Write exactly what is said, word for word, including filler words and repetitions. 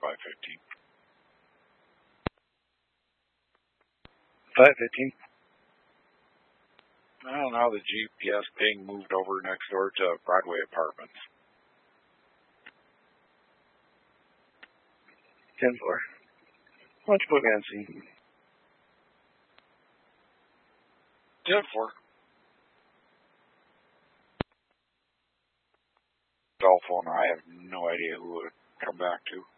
five fifteen. five fifteen. I don't know how the G P S ping moved over next door to Broadway Apartments. ten four. Why don't you put me on scene? ten four. Cell phone, I have no idea who it would come back to.